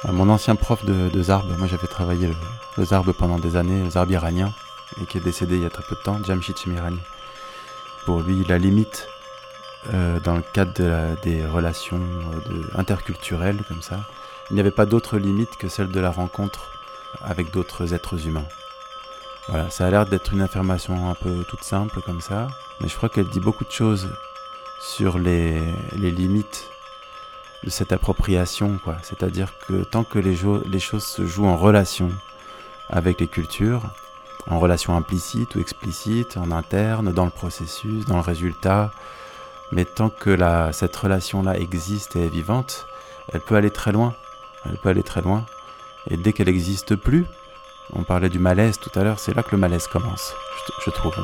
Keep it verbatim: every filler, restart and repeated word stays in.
Euh, Mon ancien prof de, de Zarb, moi j'avais travaillé le, le Zarb pendant des années, le Zarb iranien, et qui est décédé il y a très peu de temps, Jamshid Chemirani. Pour lui, la limite, euh, dans le cadre de la, des relations euh, de, interculturelles, comme ça, il n'y avait pas d'autre limite que celle de la rencontre avec d'autres êtres humains. Voilà, ça a l'air d'être une affirmation un peu toute simple comme ça, mais je crois qu'elle dit beaucoup de choses sur les, les limites de cette appropriation, quoi. C'est-à-dire que tant que les, jo- les choses se jouent en relation avec les cultures, en relation implicite ou explicite, en interne, dans le processus, dans le résultat, mais tant que la, cette relation-là existe et est vivante, elle peut aller très loin. Elle peut aller très loin. Et dès qu'elle n'existe plus, on parlait du malaise tout à l'heure, c'est là que le malaise commence, je, je trouve.